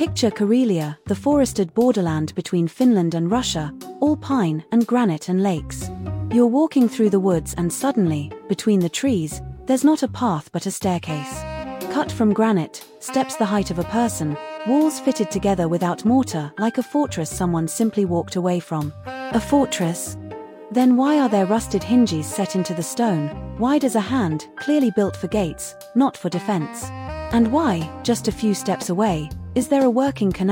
Picture Karelia, the forested borderland between Finland and Russia, all pine and granite and lakes. You're walking through the woods and suddenly, between the trees, there's not a path but a staircase. Cut from granite, steps the height of a person, walls fitted together without mortar like a fortress someone simply walked away from. A fortress? Then why are there rusted hinges set into the stone, wide as a hand, clearly built for gates, not for defense? And why, just a few steps away, is there a working canal?